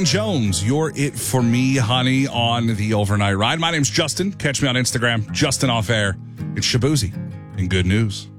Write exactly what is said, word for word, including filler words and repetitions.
Brian Jones, you're it for me, honey, on the overnight ride. My name's Justin. Catch me on Instagram, Justin Off Air. It's Shabuzi in Good News.